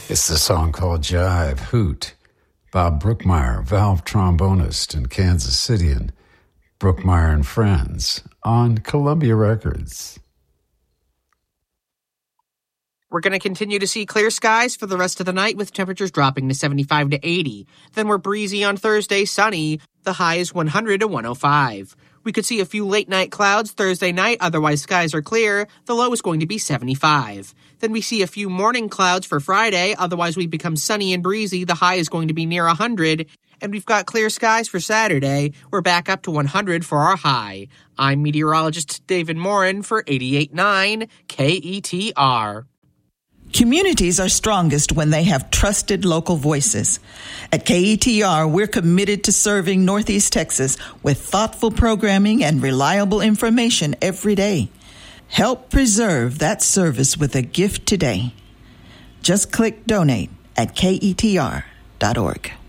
It's the song called Jive, Hoot. Bob Brookmeyer, valve trombonist in Kansas City, and Brookmeyer and Friends on Columbia Records. We're going to continue to see clear skies for the rest of the night with temperatures dropping to 75 to 80. Then we're breezy on Thursday, sunny. The high is 100 to 105. We could see a few late night clouds Thursday night, otherwise skies are clear. The low is going to be 75. Then we see a few morning clouds for Friday, otherwise we become sunny and breezy. The high is going to be near 100. And we've got clear skies for Saturday. We're back up to 100 for our high. I'm meteorologist David Morin for 88.9 KETR. Communities are strongest when they have trusted local voices. At KETR, we're committed to serving Northeast Texas with thoughtful programming and reliable information every day. Help preserve that service with a gift today. Just click donate at KETR.org.